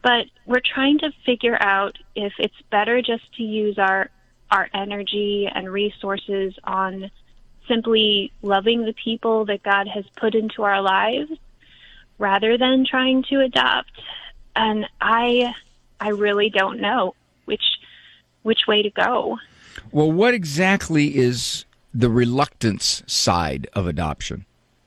But we're trying to figure out if it's better just to use our energy and resources on simply loving the people that God has put into our lives rather than trying to adopt. And I really don't know which way to go. Well, what exactly is the reluctance side of adoption?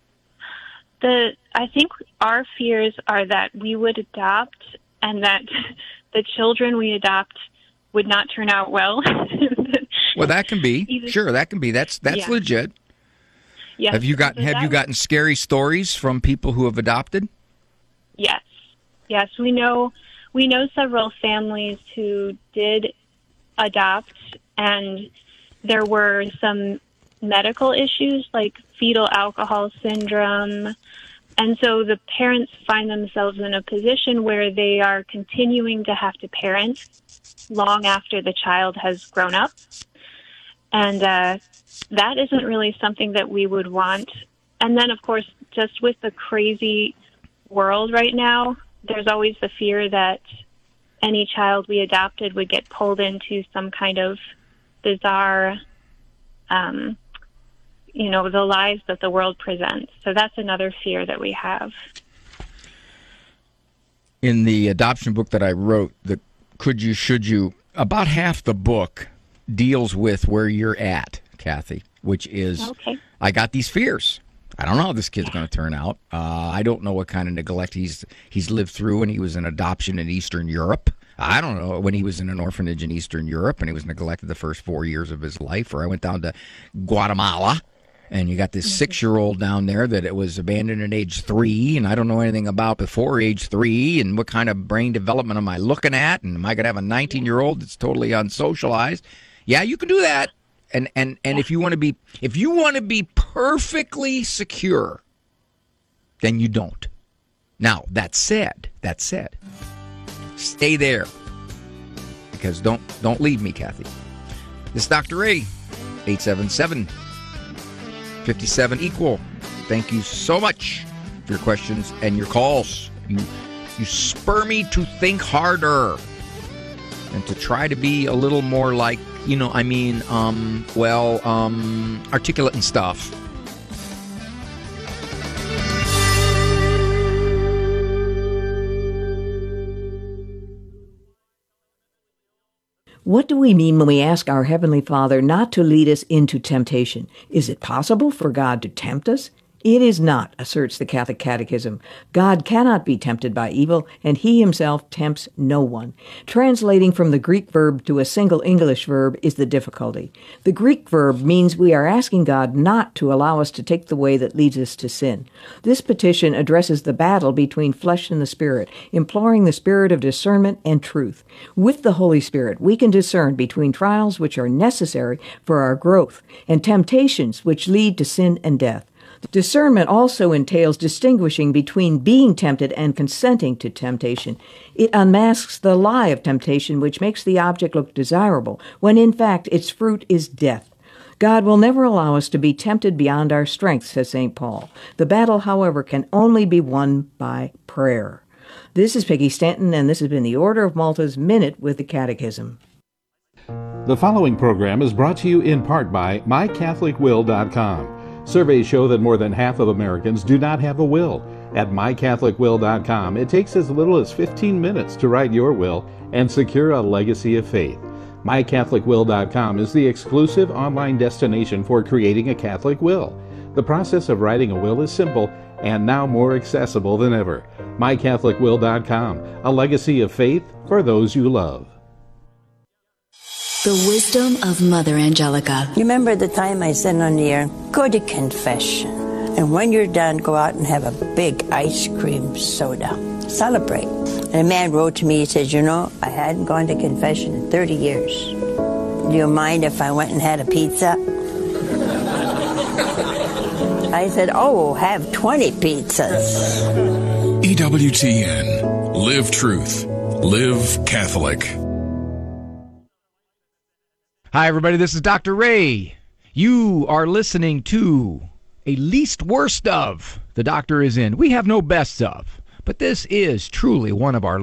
I think our fears are that we would adopt and that the children we adopt would not turn out well. Well, that can be. Sure, that can be. That's legit. Yes. Have you gotten scary stories from people who have adopted? Yes. Yes, we know several families who did adopt, and there were some medical issues like fetal alcohol syndrome. And so the parents find themselves in a position where they are continuing to have to parent long after the child has grown up. And that isn't really something that we would want. And then, of course, just with the crazy world right now, there's always the fear that any child we adopted would get pulled into some kind of bizarre the lies that the world presents. So that's another fear that we have. In the adoption book that I wrote, the Could You, Should You, about half the book deals with where you're at, Kathy, which is, okay, I got these fears. I don't know how this kid's going to turn out. I don't know what kind of neglect he's lived through when he was in adoption in Eastern Europe. I don't know when he was in an orphanage in Eastern Europe and he was neglected the first 4 years of his life. Or I went down to Guatemala, and you got this 6-year-old down there that it was abandoned at age 3, and I don't know anything about before age 3, and what kind of brain development am I looking at, and am I going to have a 19-year-old that's totally unsocialized? Yeah, you can do that. And if you want to be perfectly secure, then you don't. Now, that said, stay there, because don't leave me, Kathy. This is Dr. Ray, 877-57-EQUAL. Thank you so much for your questions and your calls. You spur me to think harder and to try to be a little more like, articulate and stuff. What do we mean when we ask our Heavenly Father not to lead us into temptation? Is it possible for God to tempt us? It is not, asserts the Catholic Catechism. God cannot be tempted by evil, and He Himself tempts no one. Translating from the Greek verb to a single English verb is the difficulty. The Greek verb means we are asking God not to allow us to take the way that leads us to sin. This petition addresses the battle between flesh and the Spirit, imploring the Spirit of discernment and truth. With the Holy Spirit, we can discern between trials which are necessary for our growth and temptations which lead to sin and death. Discernment also entails distinguishing between being tempted and consenting to temptation. It unmasks the lie of temptation, which makes the object look desirable, when in fact its fruit is death. God will never allow us to be tempted beyond our strength, says St. Paul. The battle, however, can only be won by prayer. This is Peggy Stanton, and this has been the Order of Malta's Minute with the Catechism. The following program is brought to you in part by MyCatholicWill.com. Surveys show that more than half of Americans do not have a will. At MyCatholicWill.com, it takes as little as 15 minutes to write your will and secure a legacy of faith. MyCatholicWill.com is the exclusive online destination for creating a Catholic will. The process of writing a will is simple and now more accessible than ever. MyCatholicWill.com, a legacy of faith for those you love. The wisdom of Mother Angelica. You remember the time I said on the air, go to confession. And when you're done, go out and have a big ice cream soda. Celebrate. And a man wrote to me, he said, I hadn't gone to confession in 30 years. Do you mind if I went and had a pizza? I said, have 20 pizzas. EWTN. Live truth. Live Catholic. Hi, everybody. This is Dr. Ray. You are listening to a least worst of The Doctor Is In. We have no best of, but this is truly one of our